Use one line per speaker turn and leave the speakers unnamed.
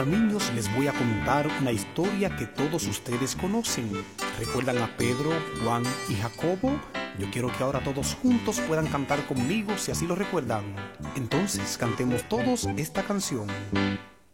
niños, les voy a contar una historia que todos ustedes conocen. ¿Recuerdan a Pedro, Juan y Jacobo? Yo quiero que ahora todos juntos puedan cantar conmigo si así lo recuerdan. Entonces cantemos todos esta canción.